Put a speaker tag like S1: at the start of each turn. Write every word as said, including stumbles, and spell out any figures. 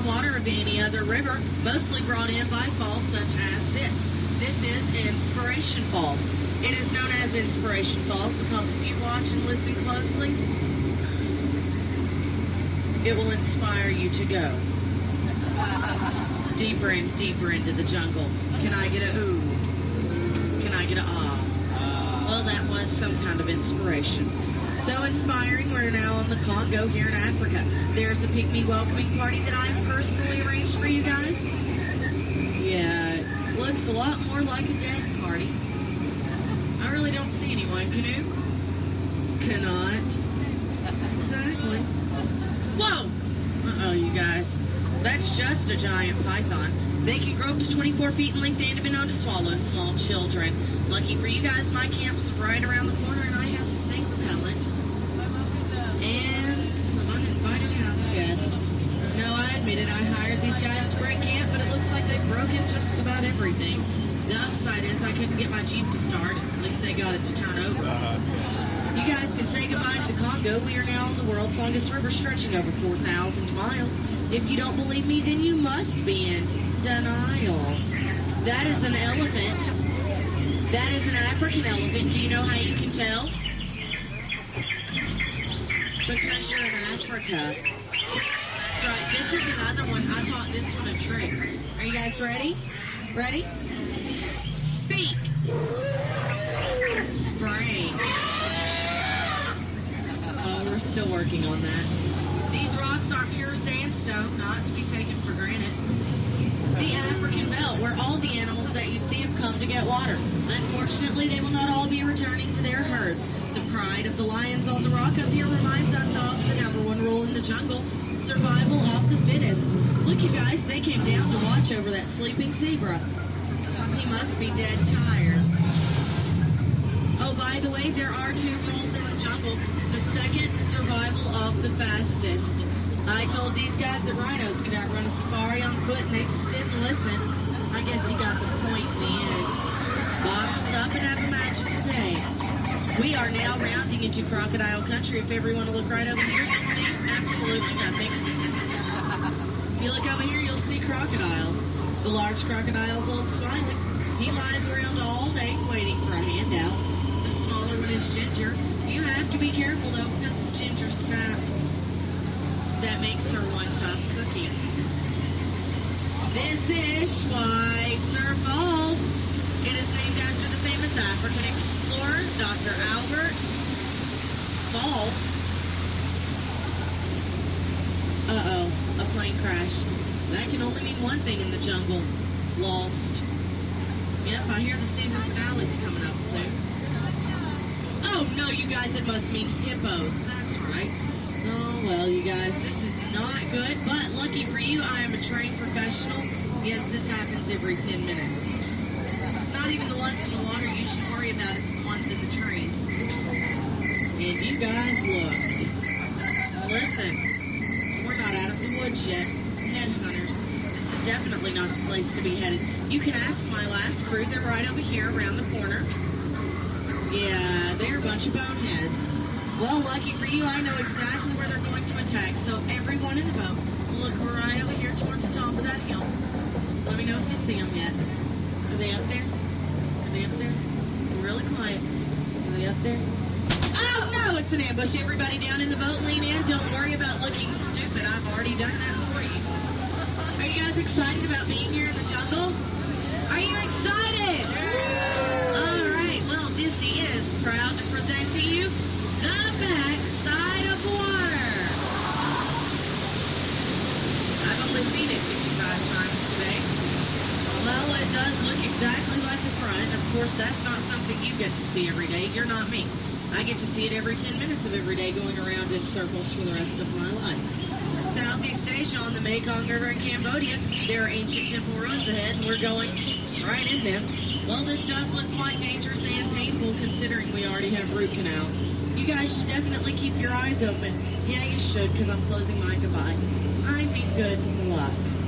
S1: the water of any other river, mostly brought in by falls such as this. This is Inspiration Falls. It is known as Inspiration Falls because if you watch and listen closely, it will inspire you to go deeper and deeper into the jungle. Can I get a ooh? Can I get a ah? Well, that was some kind of inspiration. So inspiring, we're now on the Congo here in Africa. There's a pygmy welcoming party that I've personally arranged for you guys. Yeah, it looks a lot more like a dead party. I really don't see anyone. Canoe? Cannot. Exactly. Whoa! Uh-oh, you guys. That's just a giant python. They can grow up to twenty-four feet in length and have been known to swallow small children. Lucky for you guys, my camp is right around the corner and I have a snake repellent. And an uninvited house guest. No, I admit it, I hired these guys to break camp, but it looks like they've broken just about everything. The upside is I couldn't get my Jeep to start. At least they got it to turn over. Uh-huh. You guys can say goodbye to the Congo. We are now on the world's longest river stretching over four thousand miles. If you don't believe me, then you must be in denial. That is an elephant. That is an African elephant. Do you know how you can tell? Because you're in Africa. That's right. This is another one. I taught this one a trick. Are you guys ready? Ready? Speak. Spray. Oh, we're still working on that. These rocks are pure sandstone, not to be taken for granted. The African belt, where all the animals that you see have come to get water. Unfortunately, they will not all be returning to their herds. The pride of the lions on the rock up here reminds us of the number one rule in the jungle, survival of the fittest. Look, you guys, they came down to watch over that sleeping zebra. He must be dead tired. Oh, by the way, there are two rules in the jungle. The second, survival of the fastest. I told these guys that rhinos could outrun a safari on foot, and they just didn't listen. I guess he got the point in the end. Box up and have a magical day. We are now rounding into crocodile country. If everyone will look right over here, you'll see absolutely nothing. If you look over here, you'll see crocodiles. The large crocodile's old Smiley. He lies around all day waiting for a handout. The smaller one is Ginger. You have to be careful, though, because Ginger's fat. That makes her one tough cookie. This is Schweitzer Falls. It is named after the famous African explorer, Doctor Albert Falls. Uh-oh, a plane crash. That can only mean one thing in the jungle. Lost. Yep, I hear the season finale's coming up soon. Oh, no, you guys, it must mean hippos. That's right. Oh, well, you guys, this is not good, but lucky for you, I am a trained professional. Yes, this happens every ten minutes. It's not even the ones in the water you should worry about, it's the ones in the trees. And you guys, look. Listen, we're not out of the woods yet. Headhunters. This is definitely not the place to be headed. You can ask my last crew. They're right over here around the corner. Yeah, they're a bunch of boneheads. Well, lucky for you, I know exactly where they're going to attack. So everyone in the boat, look right over here towards the top of that hill. Let me know if you see them yet. Are they up there? Are they up there? Really quiet. Are they up there? Oh, no, it's an ambush. Everybody down in the boat, lean in. Don't worry about looking stupid. I've already done that for you. Are you guys excited about being here in the jungle? Are you excited? All right. Well, Disney is proud to present to you the backside of water. I've only seen it fifty-five times today. Well, it does look exactly like the front. Of course, that's not something you get to see every day. You're not me. I get to see it every ten minutes of every day, going around in circles for the rest of my life. Southeast Asia on the Mekong River in Cambodia, there are ancient temple ruins ahead, and we're going right in them. Well, this does look quite dangerous and painful, considering we already have root canal. You guys should definitely keep your eyes open. Yeah, you should, because I'm closing mine goodbye. I mean good luck.